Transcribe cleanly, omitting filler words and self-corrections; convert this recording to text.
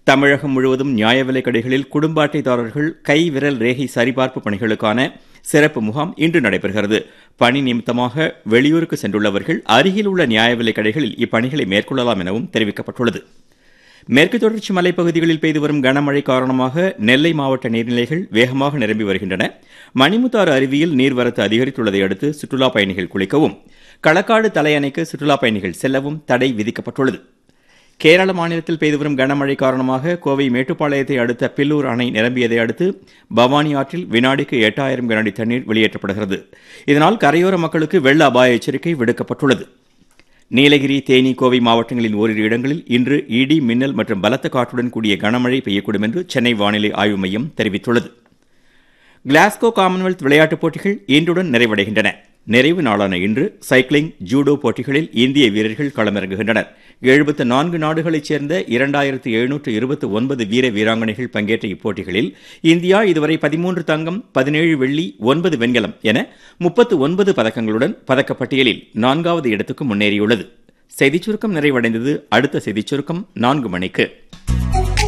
தமிழகம் முழுவதும் நியாய விலைக் கடைகளில் குடும்ப அட்டைதாரர்கள் கை விரல் ரேகை சரிபார்ப்பு பணிகளுக்கான சிறப்பு முகாம் இன்று நடைபெறுகிறது. பணி நிமித்தமாக வெளியூருக்கு சென்றுள்ளவர்கள் அருகில் உள்ள நியாய விலைக் கடைகளில் இப்பணிகளை மேற்கொள்ளலாம் எனவும் தெரிவிக்கப்பட்டுள்ளது. மேற்கு தொடர்ச்சி மலைப்பகுதிகளில் பெய்து வரும் கனமழை காரணமாக நெல்லை மாவட்ட நீர்நிலைகள் வேகமாக நிரம்பி வருகின்றன. மணிமுத்தாறு அருவியில் நீர்வரத்து அதிகரித்துள்ளதை அடுத்து சுற்றுலாப் பயணிகள் குளிக்கவும் களக்காடு தலையணைக்கு சுற்றுலாப் பயணிகள் செல்லவும் தடை விதிக்கப்பட்டுள்ளது. கேரள மாநிலத்தில் பெய்து வரும் கனமழை காரணமாக கோவை மேட்டுப்பாளையத்தை அடுத்த பில்லூர் அணை நிரம்பியதை அடுத்து பவானி ஆற்றில் வினாடிக்கு 8000 கனஅடி தண்ணீர் வெளியேற்றப்படுகிறது. இதனால் கரையோர மக்களுக்கு வெள்ள அபாய எச்சரிக்கை விடுக்கப்பட்டுள்ளது. நீலகிரி, தேனி, கோவை மாவட்டங்களின் ஓரிரு இடங்களில் இன்று இடி, மின்னல் மற்றும் பலத்த காற்றுடன் கூடிய கனமழை பெய்யக்கூடும் என்று சென்னை வானிலை ஆய்வு மையம் தெரிவித்துள்ளது. கிளாஸ்கோ காமன்வெல்த் விளையாட்டுப் போட்டிகள் இன்றுடன் நிறைவடைகின்றன. நிறைவு நாளான இன்று சைக்கிளிங், ஜூடோ போட்டிகளில் இந்திய வீரர்கள் களமிறங்குகின்றனர். 74 நாடுகளைச் சேர்ந்த 2729 வீர வீராங்கனைகள் பங்கேற்ற இப்போட்டிகளில் இந்தியா இதுவரை 13 தங்கம், 17 வெள்ளி, 9 வெண்கலம் என 39 பதக்கங்களுடன் பதக்கப்பட்டியலில் 4வது இடத்துக்கு முன்னேறியுள்ளது. செய்திச் சுருக்கம் நிறைவடைந்தது. அடுத்த செய்திச் சுருக்கம் 4 மணிக்கு.